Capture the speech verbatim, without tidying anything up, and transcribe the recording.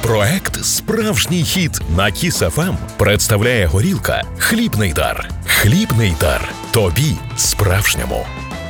Проект «Справжній хіт» на Кіс еф ем представляє горілка «Хлібний дар». Хлібний дар. Тобі справжньому.